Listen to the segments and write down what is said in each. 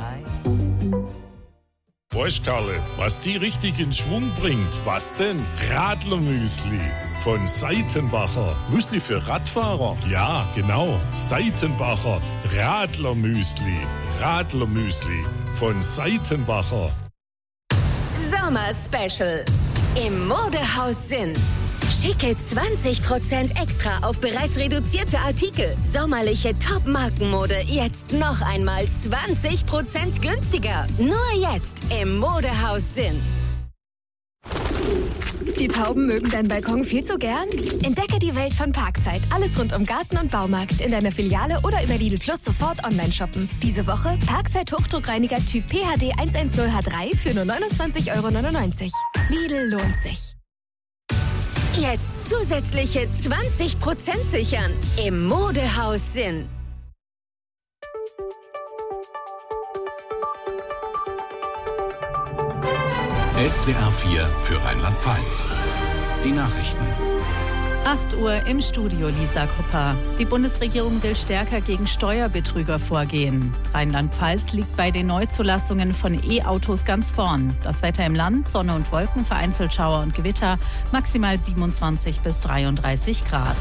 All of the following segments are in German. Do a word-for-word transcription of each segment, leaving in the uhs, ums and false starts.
Weißt Karle, was die richtig in Schwung bringt? Was denn? Radlermüsli von Seitenbacher. Müsli für Radfahrer? Ja, genau. Seitenbacher Radlermüsli. Radlermüsli von Seitenbacher. Sommer Special im Modehaus Sinn. Schicke zwanzig Prozent extra auf bereits reduzierte Artikel. Sommerliche Top-Markenmode jetzt noch einmal zwanzig Prozent günstiger. Nur jetzt im Modehaus Sinn. Die Tauben mögen deinen Balkon viel zu gern? Entdecke die Welt von Parkside. Alles rund um Garten und Baumarkt in deiner Filiale oder über Lidl Plus sofort online shoppen. Diese Woche Parkside Hochdruckreiniger Typ P H D hundertzehn H drei für nur neunundzwanzig Euro neunundneunzig. Lidl lohnt sich. Jetzt zusätzliche zwanzig Prozent sichern im Modehaus Sinn. S W R vier für Rheinland-Pfalz. Die Nachrichten. acht Uhr im Studio, Lisa Krupper. Die Bundesregierung will stärker gegen Steuerbetrüger vorgehen. Rheinland-Pfalz liegt bei den Neuzulassungen von E-Autos ganz vorn. Das Wetter im Land, Sonne und Wolken, vereinzelt Schauer und Gewitter, maximal siebenundzwanzig bis dreiunddreißig Grad.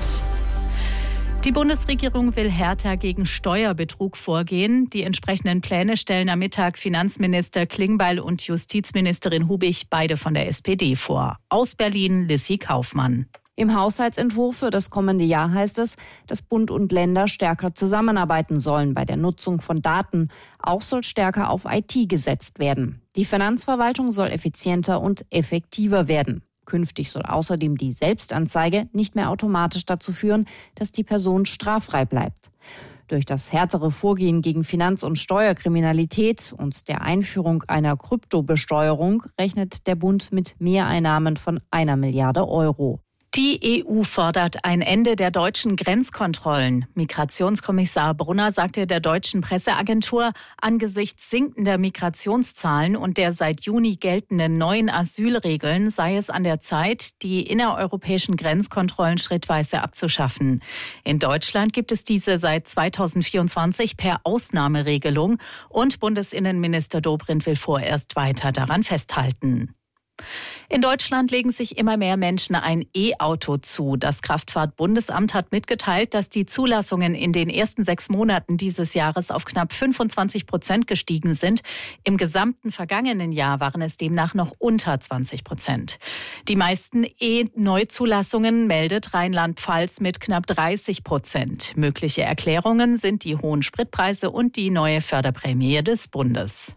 Die Bundesregierung will härter gegen Steuerbetrug vorgehen. Die entsprechenden Pläne stellen am Mittag Finanzminister Klingbeil und Justizministerin Hubig, beide von der S P D, vor. Aus Berlin, Lissy Kaufmann. Im Haushaltsentwurf für das kommende Jahr heißt es, dass Bund und Länder stärker zusammenarbeiten sollen bei der Nutzung von Daten. Auch soll stärker auf I T gesetzt werden. Die Finanzverwaltung soll effizienter und effektiver werden. Künftig soll außerdem die Selbstanzeige nicht mehr automatisch dazu führen, dass die Person straffrei bleibt. Durch das härtere Vorgehen gegen Finanz- und Steuerkriminalität und der Einführung einer Kryptobesteuerung rechnet der Bund mit Mehreinnahmen von einer Milliarde Euro. Die E U fordert ein Ende der deutschen Grenzkontrollen. Migrationskommissar Brunner sagte der deutschen Presseagentur, angesichts sinkender Migrationszahlen und der seit Juni geltenden neuen Asylregeln sei es an der Zeit, die innereuropäischen Grenzkontrollen schrittweise abzuschaffen. In Deutschland gibt es diese seit zweitausendvierundzwanzig per Ausnahmeregelung und Bundesinnenminister Dobrindt will vorerst weiter daran festhalten. In Deutschland legen sich immer mehr Menschen ein E-Auto zu. Das Kraftfahrtbundesamt hat mitgeteilt, dass die Zulassungen in den ersten sechs Monaten dieses Jahres auf knapp fünfundzwanzig Prozent gestiegen sind. Im gesamten vergangenen Jahr waren es demnach noch unter zwanzig Prozent. Die meisten E-Neuzulassungen meldet Rheinland-Pfalz mit knapp dreißig Prozent. Mögliche Erklärungen sind die hohen Spritpreise und die neue Förderprämie des Bundes.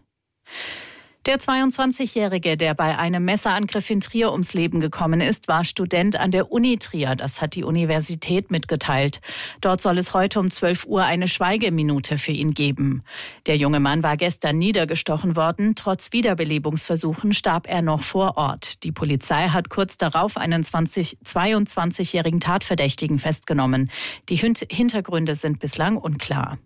Der zweiundzwanzigjährige, der bei einem Messerangriff in Trier ums Leben gekommen ist, war Student an der Uni Trier. Das hat die Universität mitgeteilt. Dort soll es heute um zwölf Uhr eine Schweigeminute für ihn geben. Der junge Mann war gestern niedergestochen worden. Trotz Wiederbelebungsversuchen starb er noch vor Ort. Die Polizei hat kurz darauf einen zweiundzwanzigjährigen Tatverdächtigen festgenommen. Die Hintergründe sind bislang unklar.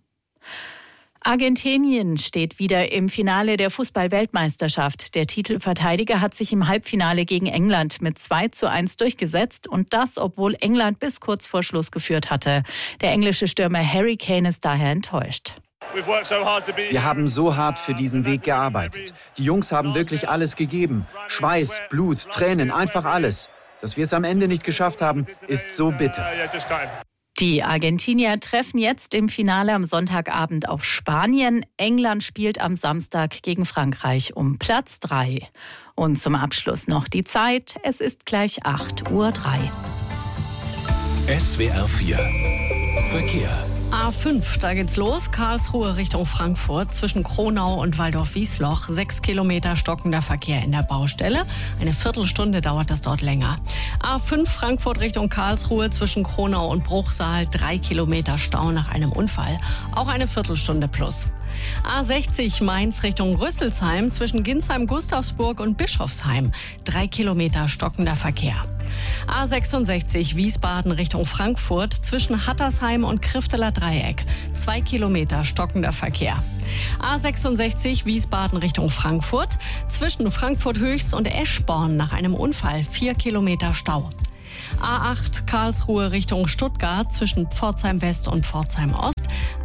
Argentinien steht wieder im Finale der Fußball-Weltmeisterschaft. Der Titelverteidiger hat sich im Halbfinale gegen England mit zwei zu eins durchgesetzt und das, obwohl England bis kurz vor Schluss geführt hatte. Der englische Stürmer Harry Kane ist daher enttäuscht. Wir haben so hart für diesen Weg gearbeitet. Die Jungs haben wirklich alles gegeben. Schweiß, Blut, Tränen, einfach alles. Dass wir es am Ende nicht geschafft haben, ist so bitter. Die Argentinier treffen jetzt im Finale am Sonntagabend auf Spanien. England spielt am Samstag gegen Frankreich um Platz drei. Und zum Abschluss noch die Zeit. Es ist gleich acht Uhr drei. S W R vier Verkehr. A fünf, da geht's los. Karlsruhe Richtung Frankfurt zwischen Kronau und Waldorf-Wiesloch. Sechs Kilometer stockender Verkehr in der Baustelle. Eine Viertelstunde dauert das dort länger. A fünf Frankfurt Richtung Karlsruhe zwischen Kronau und Bruchsal. Drei Kilometer Stau nach einem Unfall. Auch eine Viertelstunde plus. A sechzig Mainz Richtung Rüsselsheim zwischen Ginsheim, Gustavsburg und Bischofsheim. Drei Kilometer stockender Verkehr. A sechsundsechzig Wiesbaden Richtung Frankfurt zwischen Hattersheim und Krifteler Dreieck. Zwei Kilometer stockender Verkehr. A sechsundsechzig Wiesbaden Richtung Frankfurt zwischen Frankfurt Höchst und Eschborn nach einem Unfall. Vier Kilometer Stau. A acht Karlsruhe Richtung Stuttgart zwischen Pforzheim West und Pforzheim Ost.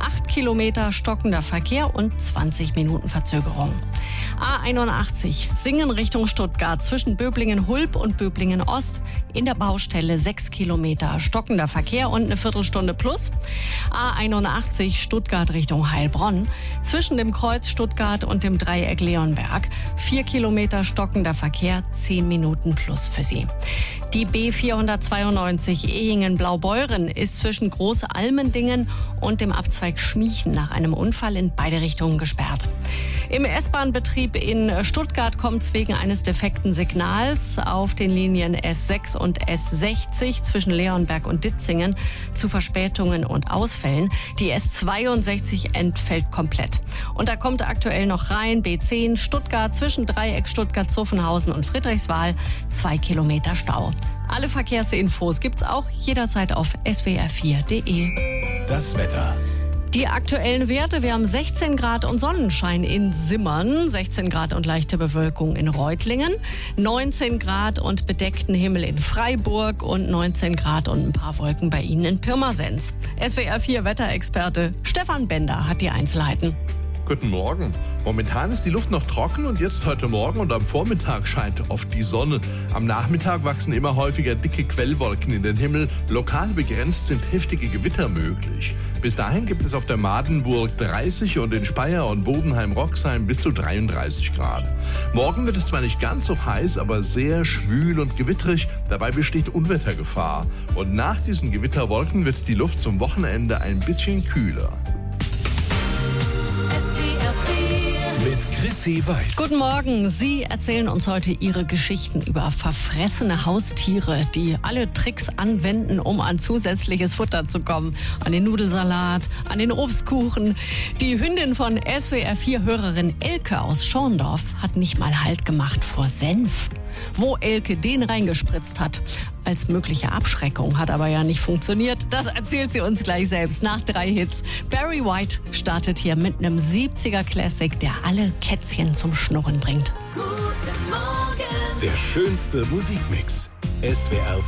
acht Kilometer stockender Verkehr und zwanzig Minuten Verzögerung. A einundachtzig, Singen Richtung Stuttgart zwischen Böblingen-Hulb und Böblingen-Ost. In der Baustelle sechs Kilometer stockender Verkehr und eine Viertelstunde plus. A einundachtzig, Stuttgart Richtung Heilbronn. Zwischen dem Kreuz Stuttgart und dem Dreieck Leonberg. vier Kilometer stockender Verkehr, zehn Minuten plus für Sie. Die B vierhundertzweiundneunzig Ehingen-Blaubeuren ist zwischen Groß-Almendingen und dem Abzweig Schmiechen nach einem Unfall in beide Richtungen gesperrt. Im S-Bahn-Betrieb in Stuttgart kommt es wegen eines defekten Signals auf den Linien S sechs und S sechzig zwischen Leonberg und Ditzingen zu Verspätungen und Ausfällen. Die S zweiundsechzig entfällt komplett. Und da kommt aktuell noch rein B zehn Stuttgart zwischen Dreieck Stuttgart-Zuffenhausen und Friedrichswal, zwei Kilometer Stau. Alle Verkehrsinfos gibt's auch jederzeit auf s w r vier punkt d e. Das Wetter. Die aktuellen Werte, wir haben sechzehn Grad und Sonnenschein in Simmern, sechzehn Grad und leichte Bewölkung in Reutlingen, neunzehn Grad und bedeckten Himmel in Freiburg und neunzehn Grad und ein paar Wolken bei Ihnen in Pirmasens. S W R vier Wetterexperte Stefan Bender hat die Einzelheiten. Guten Morgen. Momentan ist die Luft noch trocken und jetzt heute Morgen und am Vormittag scheint oft die Sonne. Am Nachmittag wachsen immer häufiger dicke Quellwolken in den Himmel. Lokal begrenzt sind heftige Gewitter möglich. Bis dahin gibt es auf der Madenburg dreißig und in Speyer und Bodenheim-Roxheim bis zu dreiunddreißig Grad. Morgen wird es zwar nicht ganz so heiß, aber sehr schwül und gewitterig. Dabei besteht Unwettergefahr. Und nach diesen Gewitterwolken wird die Luft zum Wochenende ein bisschen kühler. Mit Chrissy Weiß. Guten Morgen. Sie erzählen uns heute Ihre Geschichten über verfressene Haustiere, die alle Tricks anwenden, um an zusätzliches Futter zu kommen. An den Nudelsalat, an den Obstkuchen. Die Hündin von S W R vier Hörerin Elke aus Schorndorf hat nicht mal Halt gemacht vor Senf. Wo Elke den reingespritzt hat, als mögliche Abschreckung, hat aber ja nicht funktioniert. Das erzählt sie uns gleich selbst nach drei Hits. Barry White startet hier mit einem siebziger Classic, der alle Kätzchen zum Schnurren bringt. Guten Morgen. Der schönste Musikmix. S W R